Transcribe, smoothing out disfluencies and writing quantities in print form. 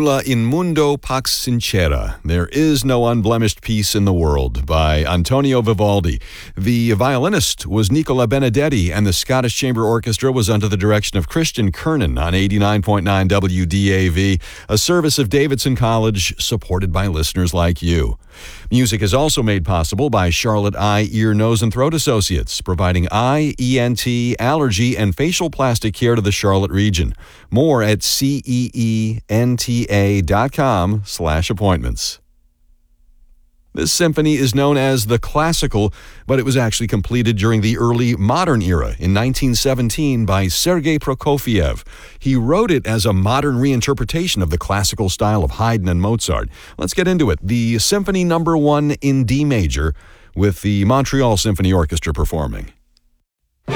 Nulla in mundo pax sincera. There is no unblemished peace in the world by Antonio Vivaldi. The violinist was Nicola Benedetti, and the Scottish Chamber Orchestra was under the direction of Christian Kernan on 89.9 WDAV, a service of Davidson College supported by listeners like you. Music is also made possible by Charlotte Eye, Ear, Nose, and Throat Associates, providing eye, ENT, allergy, and facial plastic care to the Charlotte region. More at ceenta.com/appointments. This symphony is known as the Classical, but it was actually completed during the early modern era in 1917 by Sergei Prokofiev. He wrote it as a modern reinterpretation of the classical style of Haydn and Mozart. Let's get into it. The Symphony No. 1 in D major with the Montreal Symphony Orchestra performing.